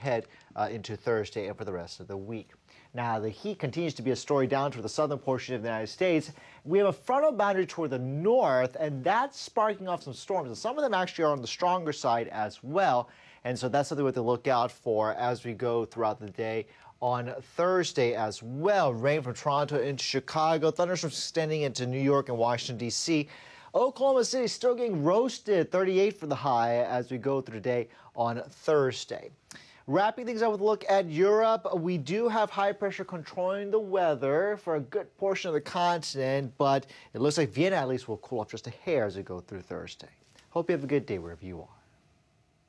ahead into Thursday and for the rest of the week. Now, the heat continues to be a story down toward the southern portion of the United States. We have a frontal boundary toward the north, and that's sparking off some storms. And some of them actually are on the stronger side as well. And so that's something we have to look out for as we go throughout the day. On Thursday as well, rain from Toronto into Chicago, thunderstorms extending into New York and Washington, D.C. Oklahoma City still getting roasted, 38 for the high as we go through the day on Thursday. Wrapping things up with a look at Europe, we do have high pressure controlling the weather for a good portion of the continent, but it looks like Vienna at least will cool off just a hair as we go through Thursday. Hope you have a good day wherever you are.